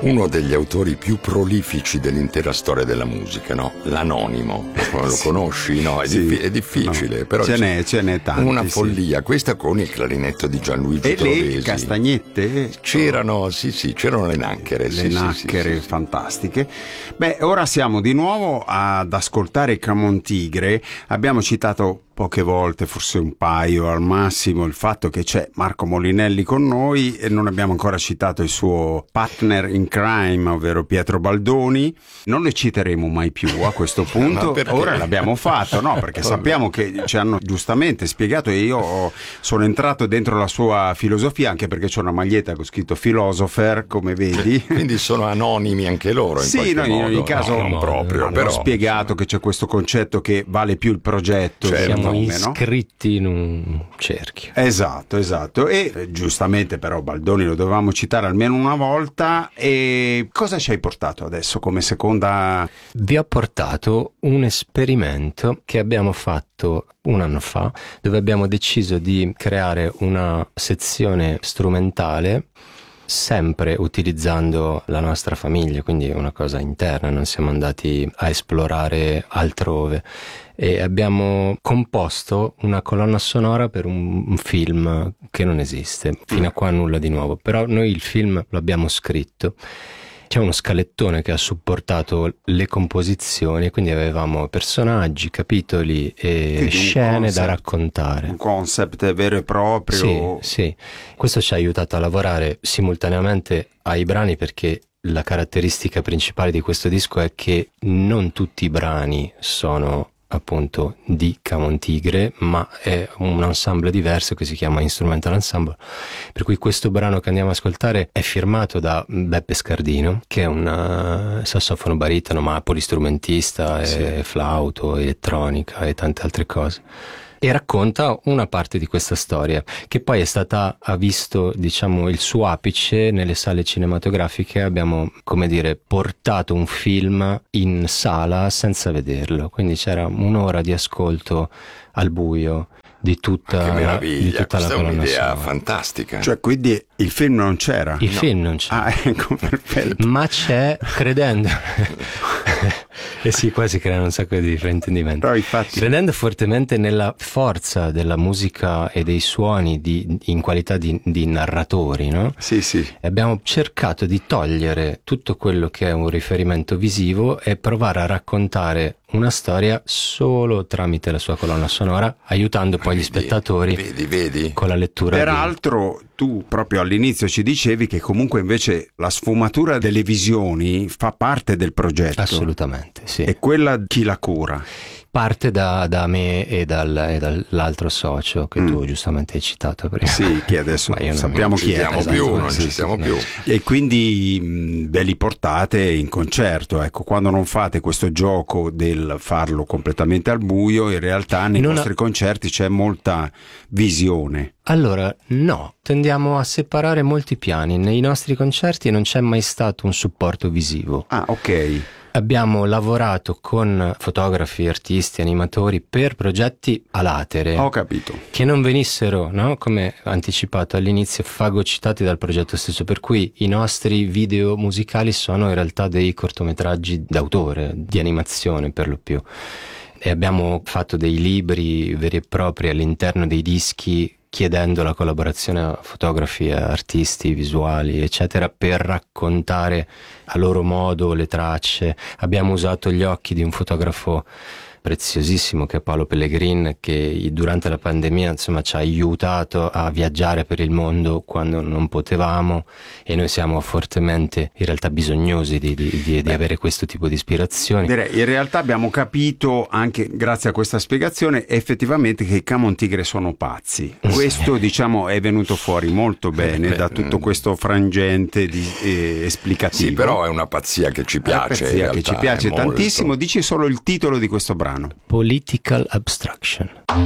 uno degli autori più prolifici dell'intera storia della musica, no? L'Anonimo, lo conosci? No, è, è difficile, no. Però ce n'è tanti. Una follia, questa con il clarinetto di Gianluigi Trovesi. E le castagnette? C'erano, c'erano le nacchere. Le nacchere fantastiche. Beh, ora siamo di nuovo ad ascoltare Camon Tigre. Abbiamo citato poche volte, forse un paio al massimo, il fatto che c'è Marco Molinelli con noi e non abbiamo ancora citato il suo partner in crime, ovvero Pietro Baldoni. Non le citeremo mai più a questo punto. Ora l'abbiamo fatto, no? Perché sappiamo che ci hanno giustamente spiegato e io sono entrato dentro la sua filosofia, anche perché c'è una maglietta con scritto philosopher, come vedi. Quindi sono anonimi anche loro, in sì, qualche in modo. ogni caso non proprio, hanno però spiegato che c'è questo concetto che vale più il progetto. Siamo iscritti in un cerchio. Esatto. E giustamente però Baldoni lo dovevamo citare almeno una volta. E cosa ci hai portato adesso come seconda? Vi ho portato un esperimento che abbiamo fatto un anno fa, dove abbiamo deciso di creare una sezione strumentale sempre utilizzando la nostra famiglia, quindi una cosa interna, non siamo andati a esplorare altrove, e abbiamo composto una colonna sonora per un film che non esiste, fino a qua nulla di nuovo, però noi il film lo abbiamo scritto. C'è uno scalettone che ha supportato le composizioni, quindi avevamo personaggi, capitoli e scene da raccontare. Un concept vero e proprio. Sì. Questo ci ha aiutato a lavorare simultaneamente ai brani, perché la caratteristica principale di questo disco è che non tutti i brani sono appunto di Camon Tigre, ma è un ensemble diverso che si chiama Instrumental Ensemble, per cui questo brano che andiamo ad ascoltare è firmato da Beppe Scardino, che è un sassofono baritono ma polistrumentista, e flauto, elettronica e tante altre cose, e racconta una parte di questa storia che poi ha visto, diciamo, il suo apice nelle sale cinematografiche. Abbiamo, come dire, portato un film in sala senza vederlo, quindi c'era un'ora di ascolto al buio di tutta, che meraviglia, questa è un'idea fantastica. Cioè, quindi il film non c'era? Film non c'era. Ah, ecco, perfetto. Ma c'è, credendo e sì, qua si creano un sacco di fraintendimenti. Però infatti, credendo fortemente nella forza della musica e dei suoni in qualità di narratori, no? Sì. Abbiamo cercato di togliere tutto quello che è un riferimento visivo e provare a raccontare una storia solo tramite la sua colonna sonora, aiutando poi gli spettatori vedi? con la lettura. Peraltro tu proprio all'inizio ci dicevi che comunque invece la sfumatura delle visioni fa parte del progetto. Assolutamente, sì. E quella chi la cura? Parte da me e dall'altro socio che tu giustamente hai citato prima. Sì, che adesso sappiamo chi è. Non ci siamo più. E quindi ve li portate in concerto, ecco, quando non fate questo gioco del farlo completamente al buio, in realtà nei vostri concerti c'è molta visione. Allora, no, tendiamo a separare molti piani. Nei nostri concerti non c'è mai stato un supporto visivo. Ah, ok. Abbiamo lavorato con fotografi, artisti, animatori per progetti a latere. Ho capito. Che non venissero, no, come anticipato all'inizio, fagocitati dal progetto stesso. Per cui i nostri video musicali sono in realtà dei cortometraggi d'autore, di animazione per lo più. E abbiamo fatto dei libri veri e propri all'interno dei dischi, chiedendo la collaborazione a fotografi, a artisti visuali, eccetera, per raccontare a loro modo le tracce. Abbiamo usato gli occhi di un fotografo preziosissimo che è Paolo Pellegrin, che durante la pandemia insomma ci ha aiutato a viaggiare per il mondo quando non potevamo, e noi siamo fortemente in realtà bisognosi di avere questo tipo di ispirazioni. Direi, in realtà abbiamo capito anche grazie a questa spiegazione effettivamente che i Camon Tigre sono pazzi. Questo diciamo è venuto fuori molto bene da tutto questo frangente esplicativo. Sì, però è una pazzia che ci piace. È una pazzia che ci piace tantissimo. Dici solo il titolo di questo brano. Political Abstraction.